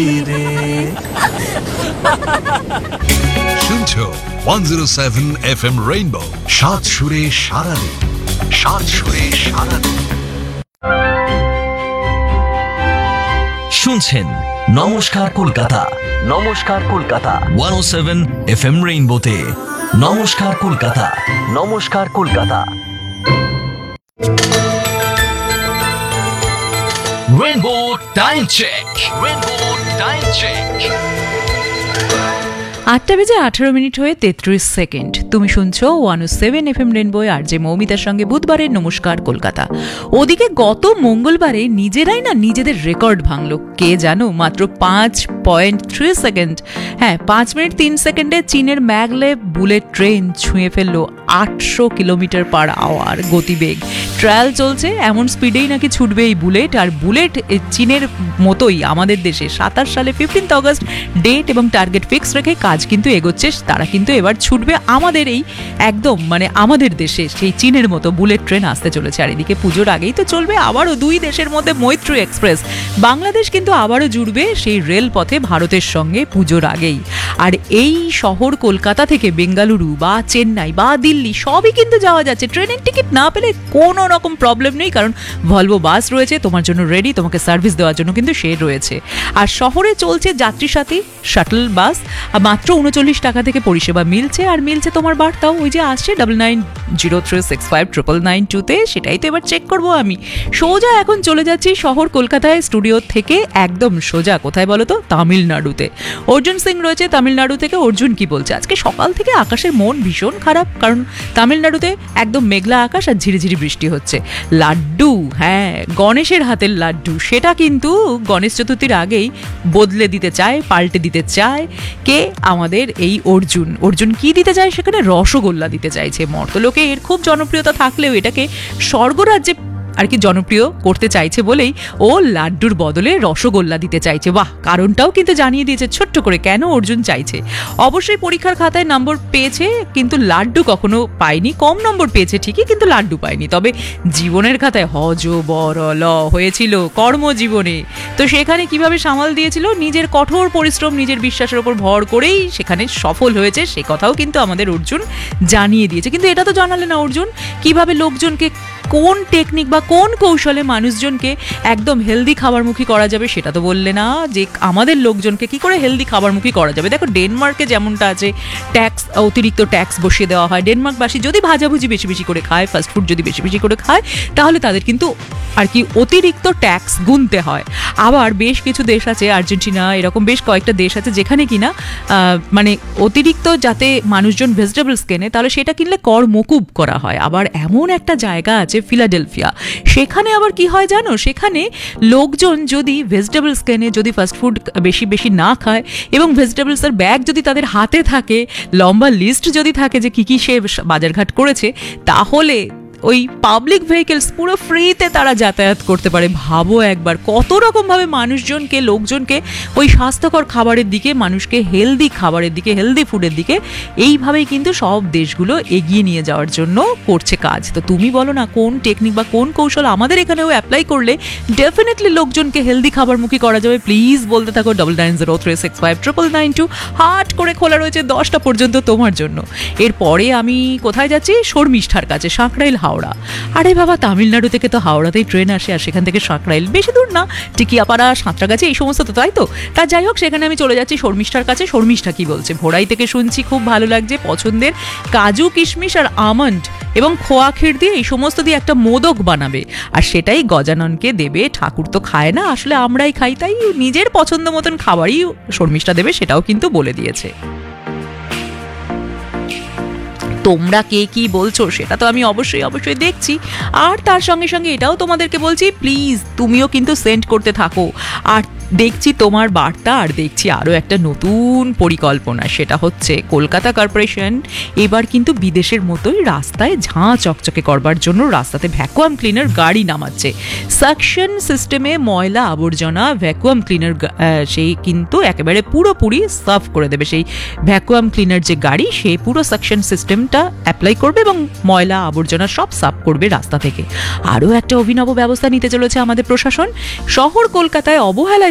শুনছো 107 FM rainbow, সাত সুরে সারাদিন, সাত সুরে সারাদিন। শুনছেন নমস্কার কলকাতা, নমস্কার কলকাতা 107 FM রেইনবোতে। নমস্কার কলকাতা, নমস্কার Kolkata. Rainbow time check, rainbow time check. 8:18 হয়ে 33 সেকেন্ড। তুমি শুনছো 107 FM রেইনবোয় আর যে মৌমিতার সঙ্গে বুধবারের নমস্কার কলকাতা। ওদিকে গত মঙ্গলবারে নিজেরাই না নিজেদের রেকর্ড ভাঙলো। কে জানো, মাত্র 5.3 সেকেন্ড, হ্যাঁ 5 মিনিট 3 সেকেন্ডে চীনের ম্যাগলেভ বুলেট ট্রেন ছুঁয়ে ফেললো 800 কিলোমিটার পার আওয়ার গতিবেগ। ট্রায়াল চলছে, এমন স্পিডেই নাকি ছুটবে এই বুলেট। আর বুলেট চীনের মতোই আমাদের দেশে 27 সালে 15 অগস্ট ডেট এবং টার্গেট ফিক্স রেখে কাজ কিন্তু এগোচ্ছে। তারা কিন্তু এবার ছুটবে আমাদের এই একদম মানে আমাদের দেশে সেই চীনের মতো বুলেট ট্রেন আসতে চলেছে। আর এদিকে পুজোর আগেই তো চলবে আবারও দুই দেশের মধ্যে মৈত্রী এক্সপ্রেস। বাংলাদেশ কিন্তু আবারও জুড়বে সেই রেলপথে ভারতের সঙ্গে পুজোর আগেই। আর এই শহর কলকাতা থেকে বেঙ্গালুরু বা চেন্নাই বা দিল্লি সবই কিন্তু যাওয়া যাচ্ছে। ট্রেনের টিকিট না পেলে কোনো রকম প্রবলেম নেই, কারণ ভলভো বাস রয়েছে তোমার জন্য রেডি, তোমাকে সার্ভিস দেওয়ার জন্য কিন্তু সে রয়েছে। আর শহরে চলছে যাত্রী সাথী শাটল বাস, মাত্র 39 টাকা থেকে পরিষেবা মিলছে। আর মিলছে তোমার বার্তাও, ওই যে আসছে 9903659992-তে, সেটাই তো এবার চেক করবো আমি। সোজা এখন চলে যাচ্ছি শহর কলকাতায় স্টুডিও থেকে, একদম সোজা কোথায় বলো তো, তামিলনাড়ুতে। অর্জুন সিং রয়েছে তামিলনাড়ু থেকে। অর্জুন কি বলছে? আজকে সকাল থেকে আকাশের মন ভীষণ খারাপ, কারণ তামিলনাড়ুতে একদম মেঘলা আকাশ আর ঝিরিঝিরি বৃষ্টি হচ্ছে। লাড্ডু, হ্যাঁ গণেশের হাতের লাড্ডু, সেটা কিন্তু গণেশ চতুর্থীর আগেই বদলে দিতে চায়, পাল্টে দিতে চায় কে? আমাদের এই অর্জুন। অর্জুন কি দিতে চায় সেখানে? রসগোল্লা দিতে চাইছে। মর্তলোকে এর খুব জনপ্রিয়তা থাকলেও এটাকে স্বর্গরাজ্যে আর কি জনপ্রিয় করতে চাইছে বলেই ও লাড্ডুর বদলে রসগোল্লা দিতে চাইছে। বাহ, কারণটাও কিন্তু জানিয়ে দিয়েছে ছোট্ট করে কেন অর্জুন চাইছে। অবশ্যই পরীক্ষার খাতায় নম্বর পেয়েছে, কিন্তু লাড্ডু কখনো পায়নি। কম নম্বর পেয়েছে ঠিকই, কিন্তু লাড্ডু পায়নি। তবে জীবনের খাতায় হজ বড় ল হয়েছিল কর্মজীবনে, তো সেখানে কিভাবে সামাল দিয়েছিল, নিজের কঠোর পরিশ্রম, নিজের বিশ্বাসের উপর ভর করেই সেখানে সফল হয়েছে, সে কথাও কিন্তু আমাদের অর্জুন জানিয়ে দিয়েছে। কিন্তু এটা তো জানালে না অর্জুন কিভাবে লোকজনকে, কোন টেকনিক বা কোন কৌশলে মানুষজনকে একদম হেলদি খাবারমুখী করা যাবে সেটা তো বললে না, যে আমাদের লোকজনকে কি করে হেলদি খাবারমুখী করা যাবে। দেখো ডেনমার্কে যেমনটা আছে, ট্যাক্স, অতিরিক্ত ট্যাক্স বসিয়ে দেওয়া হয়। ডেনমার্কবাসী যদি ভাজাভুজি বেশি বেশি করে খায়, ফাস্টফুড যদি বেশি বেশি করে খায়, তাহলে তাদের কিন্তু আর কি অতিরিক্ত ট্যাক্স গুনতে হয়। আবার বেশ কিছু দেশ আছে, আর্জেন্টিনা, এরকম বেশ কয়েকটা দেশ আছে যেখানে কিনা মানে অতিরিক্ত যাতে মানুষজন ভেজিটেবলস কেনে, তাহলে সেটা কিনলে কর মকুব করা হয়। আবার এমন একটা জায়গা আছে ফিলাডেলফিয়া, সেখানে আবার কি হয় জানো, সেখানে লোকজন যদি ভেজিটেবলস কেনে, যদি ফাস্টফুড বেশি বেশি না খায় এবং ভেজিটেবলসের ব্যাগ যদি তাদের হাতে থাকে, লম্বা লিস্ট যদি থাকে যে কী কী সে বাজারঘাট করেছে, তাহলে ওই পাবলিক ভেহিকেলস পুরো ফ্রিতে তারা যাতায়াত করতে পারে। ভাবো একবার কত রকমভাবে মানুষজনকে, লোকজনকে ওই স্বাস্থ্যকর খাবারের দিকে, মানুষকে হেলদি খাবারের দিকে, হেলদি ফুডের দিকে এইভাবেই কিন্তু সব দেশগুলো এগিয়ে নিয়ে যাওয়ার জন্য করছে কাজ। তো তুমি বলো না কোন টেকনিক বা কোন কৌশল আমাদের এখানেও অ্যাপ্লাই করলে ডেফিনেটলি লোকজনকে হেলদি খাবারমুখী করা যাবে? প্লিজ বলতে থাকো 9903659992। হাট করে খোলা রয়েছে 10টা পর্যন্ত তোমার জন্য। এরপরে আমি কোথায় যাচ্ছি? শর্মিষ্ঠার কাছে, সাঁকরাইল হাওড়া। আরে বাবা, তামিলনাড়ু থেকে তো হাওড়াতেই ট্রেন আসে, আর সেখান থেকে সাঁকরাইল বেশি দূর না, টিকিয়াপাড়া, সাঁতরাগাছি, এই সমস্ত তো, তাই তো? তা যাই হোক, সেখানে আমি চলে যাচ্ছি শর্মিষ্ঠার কাছে। শর্মিষ্ঠা কি বলছে? ভোরাই থেকে শুনছি, খুব ভালো লাগছে, পছন্দের কাজু কিশমিশ আর আমন্ড এবং খোয়া ক্ষীর দিয়ে এই সমস্ত দিয়ে একটা মোদক বানাবে, আর সেটাই গজাননকে দেবে। ঠাকুর তো খায় না, আসলে আমরাই খাই, তাই নিজের পছন্দ মতন খাবারই শর্মিষ্ঠা দেবে, সেটাও কিন্তু বলে দিয়েছে। তোমরা কে কি বলছো সেটা তো আমি অবশ্যই অবশ্যই দেখছি। আর তার সঙ্গে সঙ্গে এটাও তোমাদেরকে বলছি, প্লিজ তুমিও কিন্তু সেন্ড করতে থাকো। আর দেখছি তোমার বার্তা, আর দেখছি আরও একটা নতুন পরিকল্পনা, সেটা হচ্ছে কলকাতা কর্পোরেশন এবার কিন্তু বিদেশের মতোই রাস্তায় ঝাঁ চকচকে করবার জন্য রাস্তাতে ভ্যাকুয়াম ক্লিনার গাড়ি নামাচ্ছে। সাকশন সিস্টেমে ময়লা আবর্জনা ভ্যাকুয়াম ক্লিনার সেই কিন্তু একেবারে পুরোপুরি সার্ভ করে দেবে। সেই ভ্যাকুয়াম ক্লিনার যে গাড়ি, সে পুরো সাকশন সিস্টেমটা অ্যাপ্লাই করবে এবং ময়লা আবর্জনা সব সাফ করবে রাস্তা থেকে। আরও একটা অভিনব ব্যবস্থা নিতে চলেছে আমাদের প্রশাসন। শহর কলকাতায় অবহেলায়